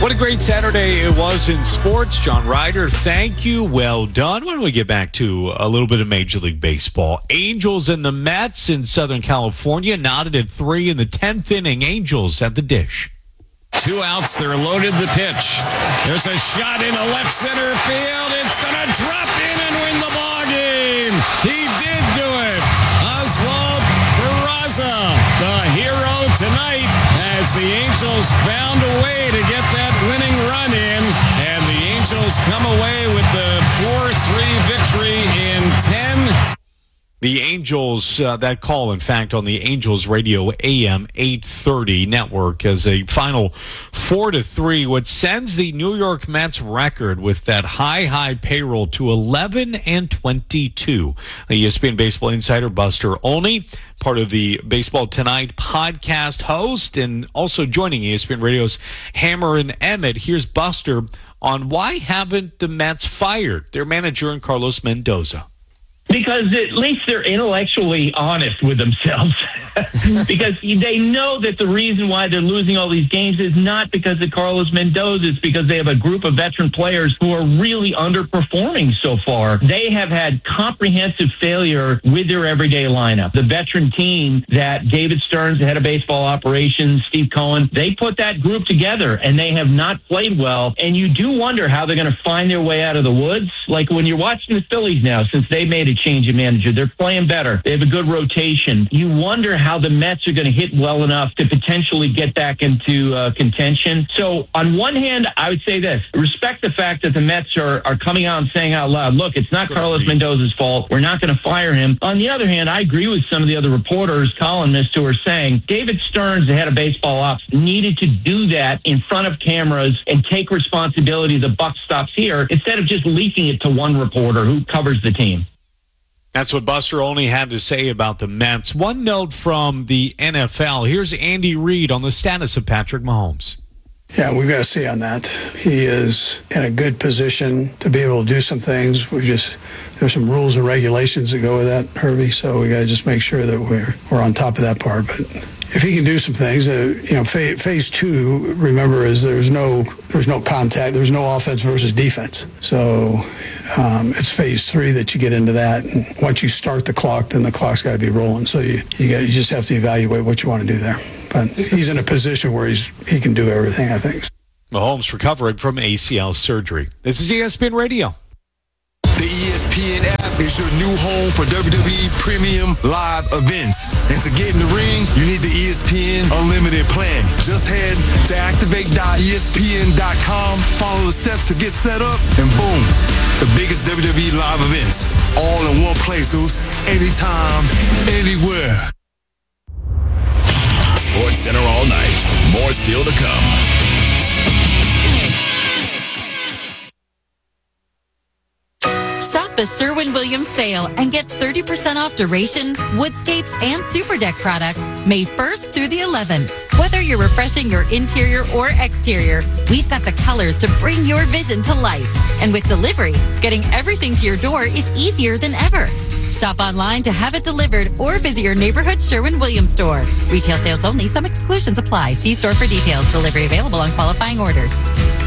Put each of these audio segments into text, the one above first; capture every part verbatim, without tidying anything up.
What a great Saturday it was in sports. John Ryder, thank you. Well done. Why don't we get back to a little bit of Major League Baseball? Angels and the Mets in Southern California knotted at three in the tenth inning. Angels at the dish. Two outs. They're loaded the pitch. There's a shot into left center field. It's going to drop in and win the ball game. He did do it. Oswald Peraza, the hero tonight, as the Angels found a way to get that winning run in, and the Angels come away with the four three victory in ten. The Angels, uh, that call, in fact, on the Angels Radio A M eight thirty network as a final four to three, which sends the New York Mets record with that high, high payroll to eleven and twenty-two. The E S P N Baseball Insider Buster Olney, part of the Baseball Tonight podcast host, and also joining E S P N Radio's Hammer and Emmett. Here's Buster on why haven't the Mets fired their manager in Carlos Mendoza. Because at least they're intellectually honest with themselves. Because they know that the reason why they're losing all these games is not because of Carlos Mendoza. It's because they have a group of veteran players who are really underperforming so far. They have had comprehensive failure with their everyday lineup. The veteran team that David Stearns, the head of baseball operations, Steve Cohen, they put that group together, and they have not played well. And you do wonder how they're going to find their way out of the woods. Like when you're watching the Phillies now, since they made a change in manager, they're playing better. They have a good rotation. You wonder how the Mets are going to hit well enough to potentially get back into uh, contention. So on one hand, I would say this, respect the fact that the Mets are, are coming out and saying out loud, look, it's not Carlos Mendoza's fault. We're not going to fire him. On the other hand, I agree with some of the other reporters, columnists who are saying David Stearns, the head of baseball ops, needed to do that in front of cameras and take responsibility. The buck stops here instead of just leaking it to one reporter who covers the team. That's what Buster Olney had to say about the Mets. One note from the N F L. Here's Andy Reid on the status of Patrick Mahomes. Yeah, we've got to see on that. He is in a good position to be able to do some things. We just there's some rules and regulations that go with that, Herbie. So we got to just make sure that we're we're on top of that part. But if he can do some things, uh, you know, phase, phase two. Remember, is there's no there's no contact. There's no offense versus defense. So. Um, it's phase three that you get into that. And once you start the clock, then the clock's got to be rolling. So you you, got, you just have to evaluate what you want to do there. But he's in a position where he's he can do everything, I think. Mahomes recovering from A C L surgery. This is E S P N Radio. The E S P N app is your new home for W W E Premium Live events. And to get in the ring, you need the E S P N Unlimited plan. Just head to activate dot E S P N dot com, follow the steps to get set up, and boom, the biggest W W E live events. All in one place, Zeus. Anytime, anywhere. Sports Center all night. More still to come. Shop the Sherwin-Williams sale and get thirty percent off Duration, Woodscapes, and Super Deck products May first through the eleventh. Whether you're refreshing your interior or exterior, we've got the colors to bring your vision to life. And with delivery, getting everything to your door is easier than ever. Shop online to have it delivered or visit your neighborhood Sherwin-Williams store. Retail sales only. Some exclusions apply. See store for details. Delivery available on qualifying orders.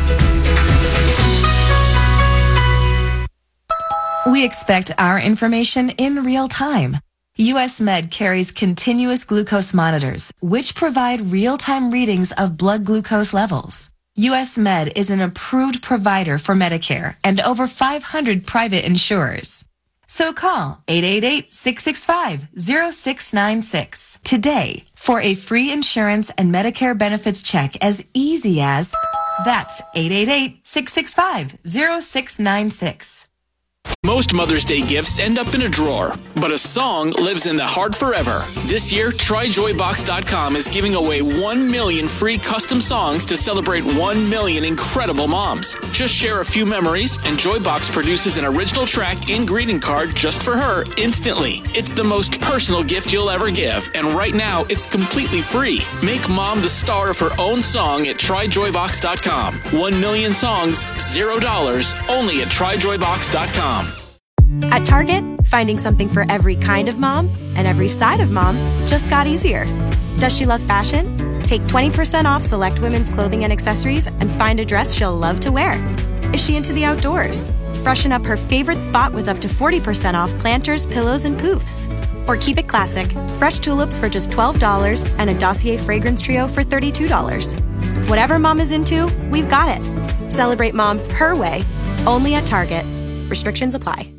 We expect our information in real time. U S Med carries continuous glucose monitors, which provide real-time readings of blood glucose levels. U S Med is an approved provider for Medicare and over five hundred private insurers. So call eight eight eight, six six five, zero six nine six today for a free insurance and Medicare benefits check as easy as that's eight eight eight, six six five, zero six nine six. Most Mother's Day gifts end up in a drawer, but a song lives in the heart forever. This year, Try Joy Box dot com is giving away one million free custom songs to celebrate one million incredible moms. Just share a few memories, and Joybox produces an original track and greeting card just for her instantly. It's the most personal gift you'll ever give, and right now, it's completely free. Make mom the star of her own song at Try Joy Box dot com. One million songs, zero dollars, only at Try Joy Box dot com. At Target, finding something for every kind of mom and every side of mom just got easier. Does she love fashion? Take twenty percent off select women's clothing and accessories and find a dress she'll love to wear. Is she into the outdoors? Freshen up her favorite spot with up to forty percent off planters, pillows, and poofs. Or keep it classic. Fresh tulips for just twelve dollars and a Dossier fragrance trio for thirty-two dollars. Whatever mom is into, we've got it. Celebrate mom her way, only at Target. Restrictions apply.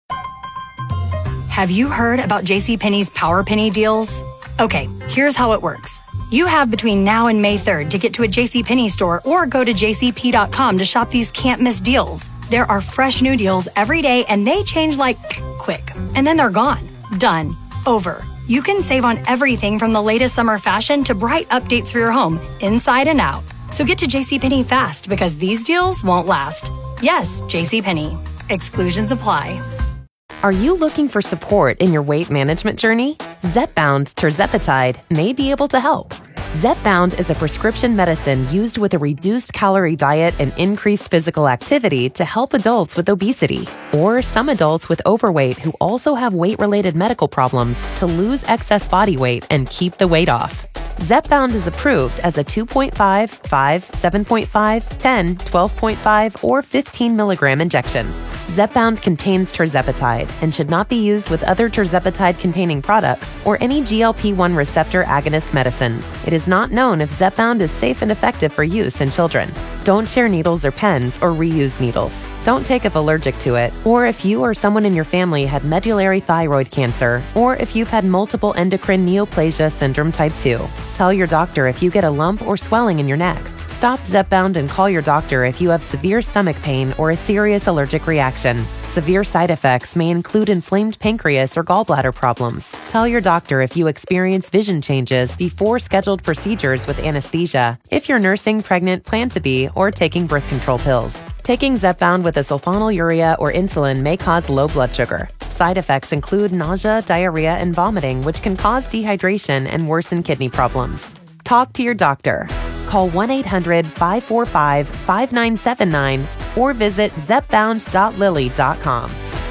Have you heard about JCPenney's Power Penny deals? Okay, here's how it works. You have between now and May third to get to a JCPenney store or go to j c p dot com to shop these can't-miss deals. There are fresh new deals every day, and they change like quick. And then they're gone. Done. Over. You can save on everything from the latest summer fashion to bright updates for your home, inside and out. So get to JCPenney fast because these deals won't last. Yes, JCPenney. Exclusions apply. Are you looking for support in your weight management journey? Zepbound tirzepatide may be able to help. Zepbound is a prescription medicine used with a reduced calorie diet and increased physical activity to help adults with obesity or some adults with overweight who also have weight-related medical problems to lose excess body weight and keep the weight off. Zepbound is approved as a two point five, five, seven point five, ten, twelve point five, or fifteen milligram injection. Zepbound contains tirzepatide and should not be used with other tirzepatide-containing products or any G L P one receptor agonist medicines. It is not known if Zepbound is safe and effective for use in children. Don't share needles or pens or reuse needles. Don't take if allergic to it, or if you or someone in your family had medullary thyroid cancer, or if you've had multiple endocrine neoplasia syndrome type two. Tell your doctor if you get a lump or swelling in your neck. Stop Zepbound and call your doctor if you have severe stomach pain or a serious allergic reaction. Severe side effects may include inflamed pancreas or gallbladder problems. Tell your doctor if you experience vision changes before scheduled procedures with anesthesia, if you're nursing, pregnant, plan to be, or taking birth control pills. Taking Zepbound with a sulfonylurea or insulin may cause low blood sugar. Side effects include nausea, diarrhea, and vomiting, which can cause dehydration and worsen kidney problems. Talk to your doctor. Call one eight hundred, five four five, five nine seven nine or visit zepbound dot lilly dot com.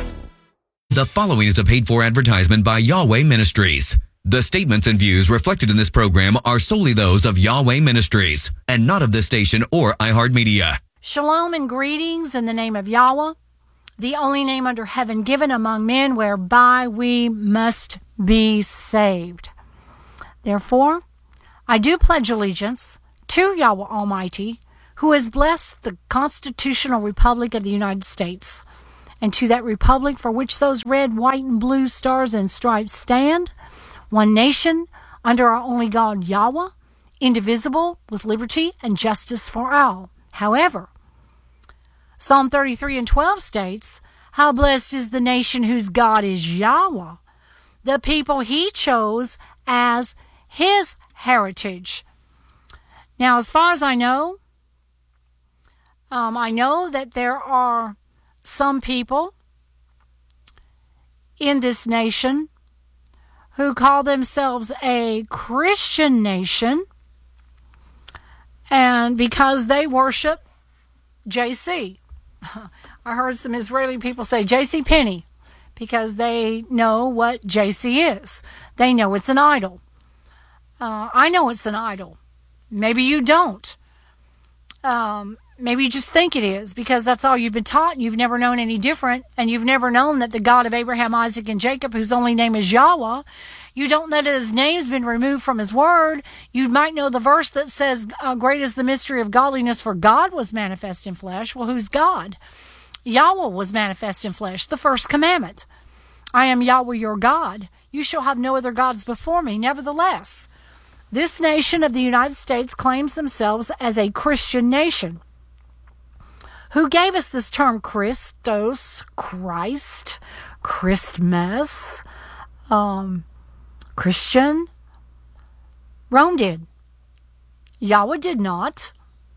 The following is a paid-for advertisement by Yahweh Ministries. The statements and views reflected in this program are solely those of Yahweh Ministries and not of this station or iHeartMedia. Shalom and greetings in the name of Yahweh, the only name under heaven given among men whereby we must be saved. Therefore, I do pledge allegiance to Yahweh Almighty, who has blessed the constitutional republic of the United States, and to that republic for which those red, white, and blue stars and stripes stand, one nation, under our only God Yahweh, indivisible, with liberty and justice for all. However, Psalm thirty-three and twelve states, how blessed is the nation whose God is Yahweh, the people he chose as his heritage. Now, as far as I know, um, I know that there are some people in this nation who call themselves a Christian nation, and because they worship J C. I heard some Israeli people say J C Penney because they know what J C is. They know it's an idol. Uh, I know it's an idol. Maybe you don't. Um, maybe you just think it is because that's all you've been taught and you've never known any different, and you've never known that the God of Abraham, Isaac, and Jacob, whose only name is Yahweh, you don't know that his name's been removed from his word. You might know the verse that says, uh, great is the mystery of godliness, for God was manifest in flesh. Well, who's God? Yahweh was manifest in flesh, the first commandment. I am Yahweh your God. You shall have no other gods before me. Nevertheless, this nation of the United States claims themselves as a Christian nation. Who gave us this term Christos, Christ, Christmas, um, Christian? Rome did. Yahweh did not.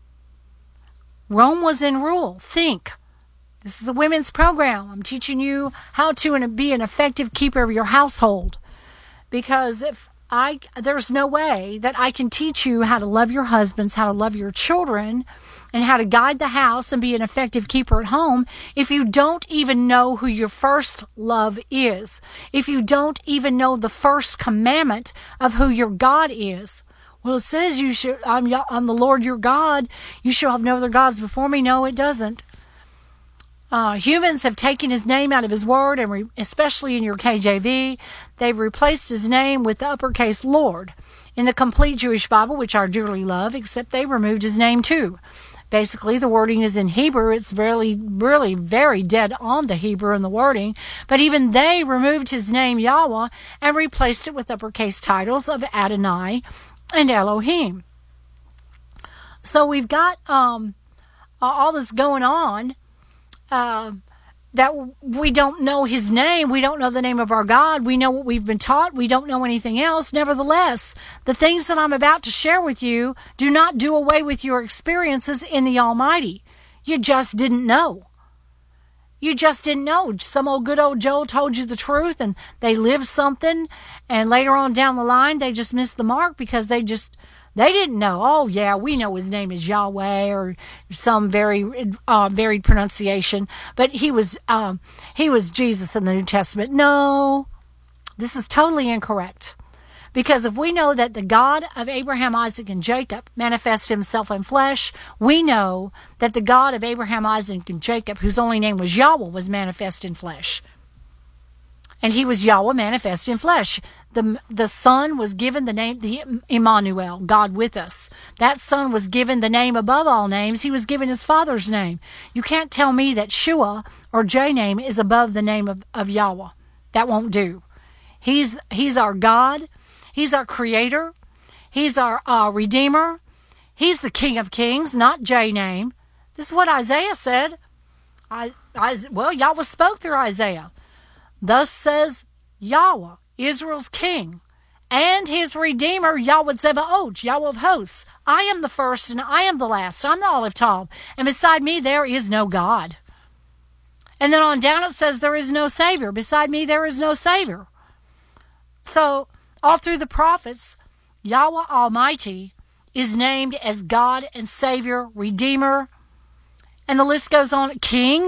Rome was in rule. Think. This is a women's program. I'm teaching you how to be an effective keeper of your household. Because if I, there's no way that I can teach you how to love your husbands, how to love your children, and how to guide the house and be an effective keeper at home if you don't even know who your first love is. If you don't even know the first commandment of who your God is. well, it says you should, I'm, Yah- I'm the Lord your God. You shall have no other gods before me. No, it doesn't. Uh, humans have taken his name out of his word, and re- especially in your K J V, they've replaced his name with the uppercase Lord. In the complete Jewish Bible, which I dearly love, except they removed his name too. Basically, the wording is in Hebrew. It's really, really very dead on the Hebrew in the wording. But even they removed his name, Yahweh, and replaced it with uppercase titles of Adonai and Elohim. So we've got um, all this going on. Uh, that we don't know his name. We don't know the name of our God. We know what we've been taught. We don't know anything else. Nevertheless, the things that I'm about to share with you do not do away with your experiences in the Almighty. You just didn't know. You just didn't know. Some old good old Joel told you the truth and they lived something, and later on down the line they just missed the mark because they just They didn't know. Oh, yeah, we know his name is Yahweh or some very uh, varied pronunciation. But he was um, he was Jesus in the New Testament. No, this is totally incorrect. Because if we know that the God of Abraham, Isaac, and Jacob manifested himself in flesh, we know that the God of Abraham, Isaac, and Jacob, whose only name was Yahweh, was manifest in flesh. And he was Yahweh manifest in flesh. The, the Son was given the name, the Emmanuel, God with us. That Son was given the name above all names. He was given his Father's name. You can't tell me that Shua or J-name is above the name of, of Yahweh. That won't do. He's, he's our God. He's our Creator. He's our uh, Redeemer. He's the King of Kings, not J-name. This is what Isaiah said. I, I, well, Yahweh spoke through Isaiah. Thus says Yahweh, Israel's king, and his redeemer, Yahweh Zebaoth, Yahweh of hosts. I am the first and I am the last. I'm the Olive Tav, and beside me there is no God. And then on down it says there is no Savior. Beside me there is no Savior. So all through the prophets, Yahweh Almighty is named as God and Savior, Redeemer, and the list goes on. King.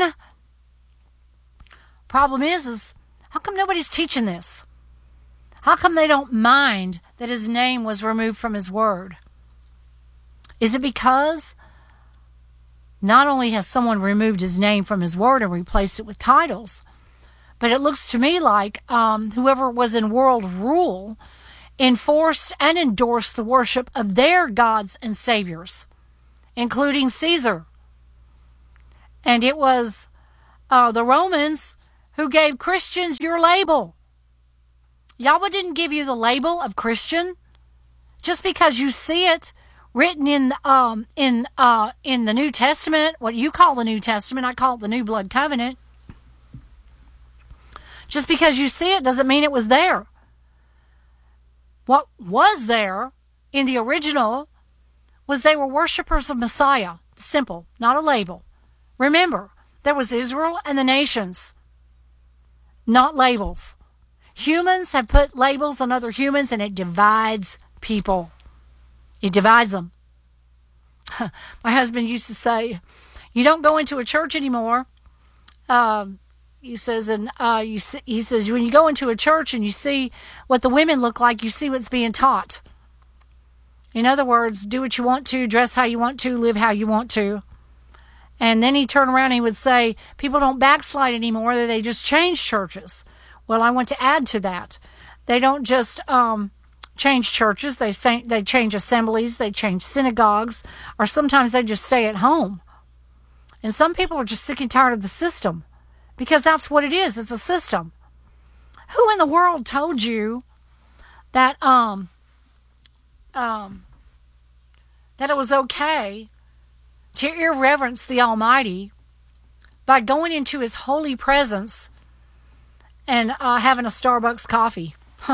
Problem is, is how come nobody's teaching this? How come they don't mind that his name was removed from his word? Is it because not only has someone removed his name from his word and replaced it with titles, but it looks to me like um, whoever was in world rule enforced and endorsed the worship of their gods and saviors, including Caesar. And it was uh, the Romans who gave Christians your label. Yahweh didn't give you the label of Christian just because you see it written in um in uh in the New Testament, what you call the New Testament. I call it the New Blood Covenant. Just because you see it doesn't mean it was there. What was there in the original was they were worshipers of Messiah. Simple, not a label. Remember, there was Israel and the nations. Not labels. Humans have put labels on other humans and it divides people. It divides them. My husband used to say, you don't go into a church anymore. Um, he says, and uh, you see, he says, when you go into a church and you see what the women look like, you see what's being taught. In other words, do what you want to, dress how you want to, live how you want to. And then he'd turn around and he would say, people don't backslide anymore, they just change churches. Well, I want to add to that. They don't just um, change churches, they say, they change assemblies, they change synagogues, or sometimes they just stay at home. And some people are just sick and tired of the system, because that's what it is, it's a system. Who in the world told you that um, um, that it was okay to irreverence the Almighty by going into his holy presence and uh, having a Starbucks coffee? Huh.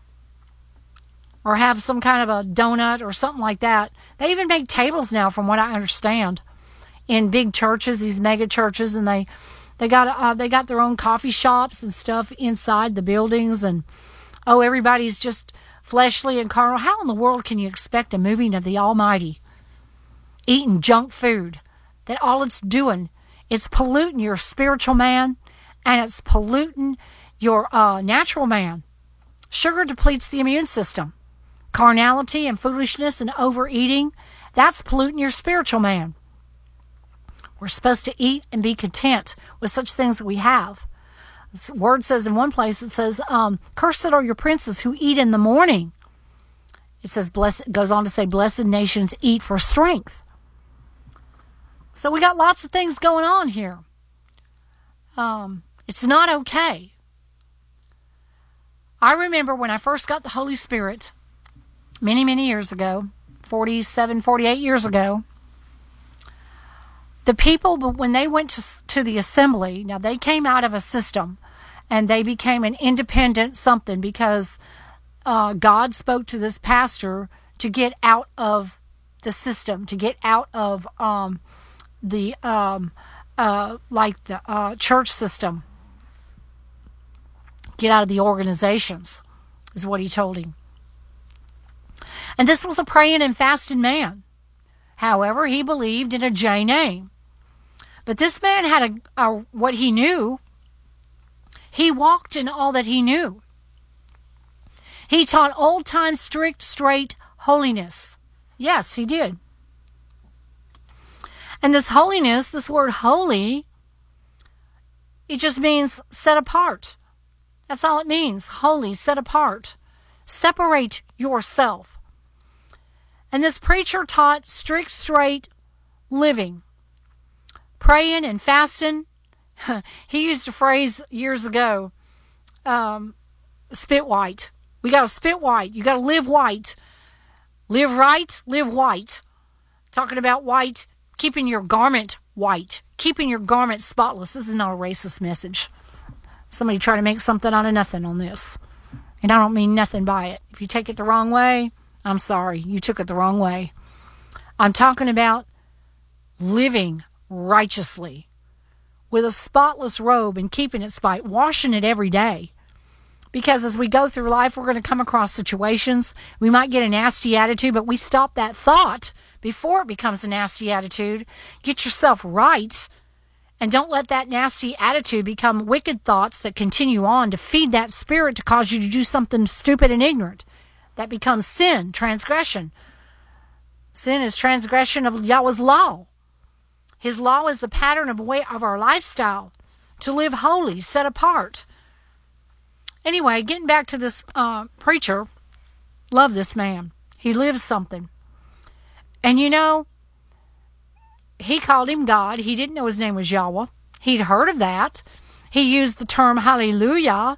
Or have some kind of a donut or something like that. They even make tables now, from what I understand, in big churches, these mega churches, and they they got uh, they got their own coffee shops and stuff inside the buildings, and oh, everybody's just fleshly and carnal. How in the world can you expect a moving of the Almighty? Eating junk food, that all it's doing, it's polluting your spiritual man, and it's polluting your uh, natural man. Sugar depletes the immune system. carnality and foolishness and overeating, that's polluting your spiritual man. We're supposed to eat and be content with such things that we have. The word says in one place, it says, um, cursed are your princes who eat in the morning. It says, blessed, it goes on to say, blessed nations eat for strength. So we got lots of things going on here. Um, it's not okay. I remember when I first got the Holy Spirit many, many years ago, forty-seven, forty-eight years ago, the people, when they went to, to the assembly, now they came out of a system and they became an independent something because uh, God spoke to this pastor to get out of the system, to get out of um, the, um, uh, like the uh, church system. Get out of the organizations, is what he told him. And this was a praying and fasting man. However, he believed in a J name. But this man had a, a what he knew. He walked in all that he knew. He taught old-time, strict, straight holiness. Yes, he did. And this holiness, this word holy, it just means set apart. That's all it means. Holy, set apart. Separate yourself. And this preacher taught strict, straight living. Praying and fasting. He used a phrase years ago, um, spit white. We got to spit white. You got to live white. Live right, live white. Talking about white, keeping your garment white. Keeping your garment spotless. This is not a racist message. Somebody try to make something out of nothing on this. And I don't mean nothing by it. If you take it the wrong way, I'm sorry. You took it the wrong way. I'm talking about living righteously with a spotless robe and keeping it spite, washing it every day. Because as we go through life, we're going to come across situations. We might get a nasty attitude, but we stop that thought before it becomes a nasty attitude. Get yourself right. And don't let that nasty attitude become wicked thoughts that continue on to feed that spirit to cause you to do something stupid and ignorant. That becomes sin, transgression. Sin is transgression of Yahweh's law. His law is the pattern of way of our lifestyle to live holy, set apart. Anyway, getting back to this uh, preacher, love this man. He lives something. And you know, he called him God. He didn't know his name was Yahweh. He'd heard of that. He used the term hallelujah